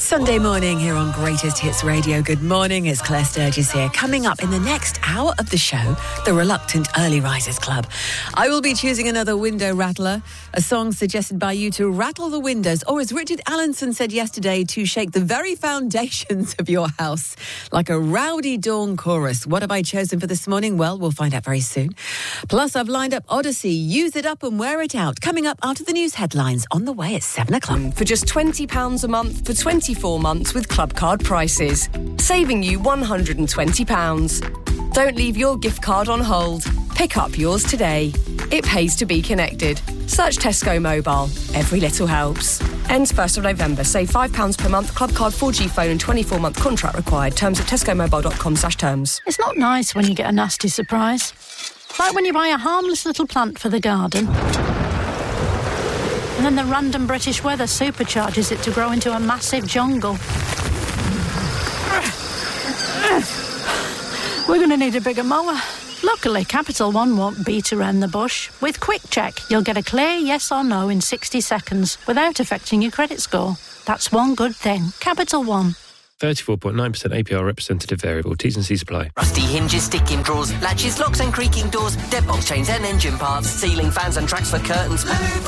Sunday morning here on Greatest Hits Radio. Good morning, it's Claire Sturgis here. Coming up in the next hour of the show, the Reluctant Early Risers Club. I will be choosing another window rattler, a song suggested by you to rattle the windows, or as Richard Allenson said yesterday, to shake the very foundations of your house like a rowdy dawn chorus. What have I chosen for this morning? Well, we'll find out very soon. Plus, I've lined up Odyssey, Use It Up and Wear It Out, coming up after the news headlines on the way at 7 o'clock. For just £20 a month for 24 months with Club Card prices, saving you £120. Don't leave your gift card on hold. Pick up yours today. It pays to be connected. Search Tesco Mobile. Every little helps. Ends 1st of November. Save £5 per month. Club Card 4G phone and 24-month contract required. Terms at tescomobile.com/terms. It's not nice when you get a nasty surprise. Like when you buy a harmless little plant for the garden, and then the random British weather supercharges it to grow into a massive jungle. We're going to need a bigger mower. Luckily, Capital One won't beat around the bush. With Quick Check, you'll get a clear yes or no in 60 seconds without affecting your credit score. That's one good thing. Capital One. 34.9% APR representative variable. T's and C's apply. Rusty hinges, sticking drawers, latches, locks and creaking doors, deadbolt chains and engine parts, ceiling fans and tracks for curtains.